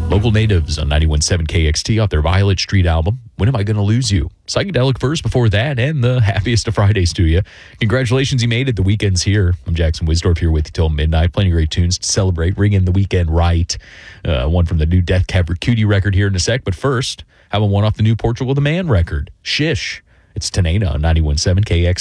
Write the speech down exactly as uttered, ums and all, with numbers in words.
Local Natives on ninety-one point seven K X T off their Violet Street album, When Am I Gonna Lose You? Psychedelic first before that, and the happiest of Fridays to you. Congratulations, you made it. The weekend's here. I'm Jackson Wisdorf here with you till midnight. Plenty of great tunes to celebrate. Ring in the weekend right. Uh, one from the new Death Cab for Cutie record here in a sec. But first, how about one off the new Portugal the Man record? Shish. It's Tanena on ninety-one point seven K X T.